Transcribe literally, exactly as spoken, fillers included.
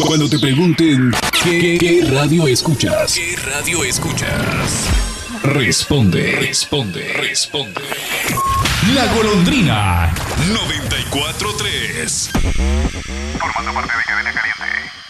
Cuando te pregunten ¿qué, qué radio escuchas? ¿Qué radio escuchas? Responde, responde, responde. La Golondrina noventa y cuatro tres. Formando parte de Cadena Caliente.